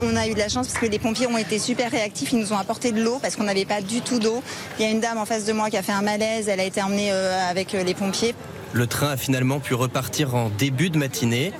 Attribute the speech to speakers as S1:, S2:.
S1: On a eu de la chance parce que les pompiers ont été super réactifs, ils nous ont apporté de l'eau parce qu'on n'avait pas du tout d'eau. Il y a une dame en face de moi qui a fait un malaise, elle a été emmenée avec les pompiers.
S2: Le train a finalement pu repartir en début de matinée.